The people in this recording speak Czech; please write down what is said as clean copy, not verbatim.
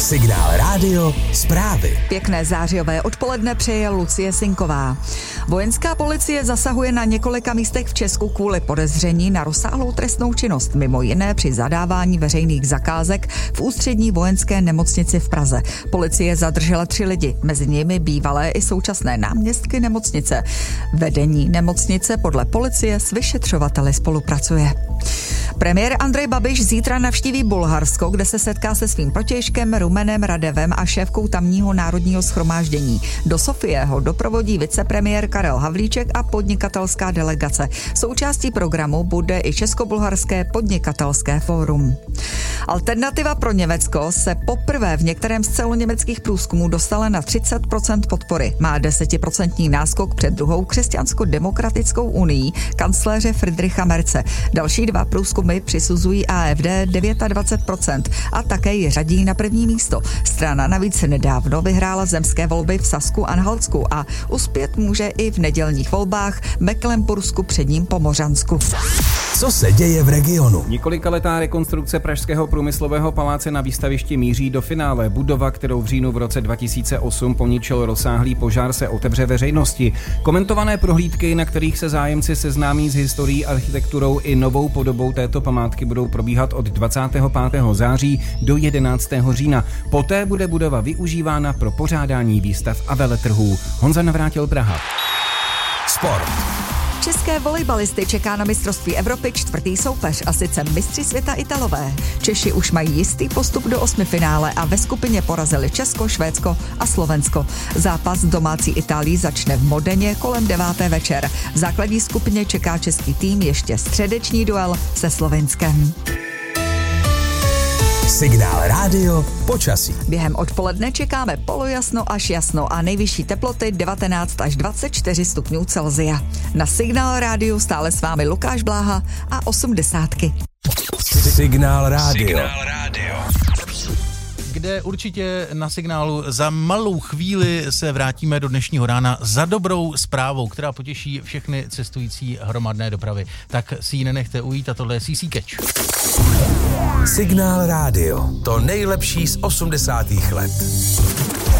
Signál Rádio zprávy. Pěkné zářijové odpoledne přeje Lucie Sinková. Vojenská policie zasahuje na několika místech v Česku kvůli podezření na rozsáhlou trestnou činnost, mimo jiné při zadávání veřejných zakázek v ústřední vojenské nemocnici v Praze. Policie zadržela 3 lidi, mezi nimi bývalé i současné náměstky nemocnice. Vedení nemocnice podle policie s vyšetřovateli spolupracuje. Premiér Andrej Babiš zítra navštíví Bulharsko, kde se setká se svým protějškem Rumenem Radevem a šéfkou tamního národního shromáždění. Do Sofie ho doprovodí vicepremiér Karel Havlíček a podnikatelská delegace. Součástí programu bude i Česko-bulharské podnikatelské fórum. Alternativa pro Německo se poprvé v některém z celoněmeckých průzkumů dostala na 30% podpory. Má 10% náskok před druhou křesťansko-demokratickou unií kancléře Friedricha Merze. Další 2 průzkumy přisuzují AfD 29% a také ji řadí na první místo. Strana navíc nedávno vyhrála zemské volby v Sasku-Anhaltsku a uspět může i v nedělních volbách v Mecklenbursku předním Pomořansku. Co se děje v regionu? Několikaletá rekonstrukce Pražského průmyslového paláce na Výstavišti míří do finále. Budova, kterou v říjnu v roce 2008 poničil rozsáhlý požár, se otevře veřejnosti. Komentované prohlídky, na kterých se zájemci seznámí s historií, architekturou i novou podobou této památky, budou probíhat od 25. září do 11. října. Poté bude budova využívána pro pořádání výstav a veletrhů. Honza Navrátil, Praha. Sport. České volejbalisty čeká na mistrovství Evropy 4. soupeř, a sice mistři světa Italové. Češi už mají jistý postup do 8. finále a ve skupině porazili Česko, Švédsko a Slovensko. Zápas s domácí Itálií začne v Modeně kolem 9. večer. V základní skupině čeká český tým ještě středeční duel se Slovinskem. Signál Rádio počasí. Během odpoledne čekáme polojasno až jasno a nejvyšší teploty 19 až 24 stupňů Celsia. Na Signál Rádiu stále s vámi Lukáš Bláha a 80. Signál Rádio. Kde určitě na Signálu za malou chvíli se vrátíme do dnešního rána za dobrou zprávou, která potěší všechny cestující hromadné dopravy. Tak si ji nenechte ujít a tohle je CC Catch. Signál Rádio. To nejlepší z 80. let.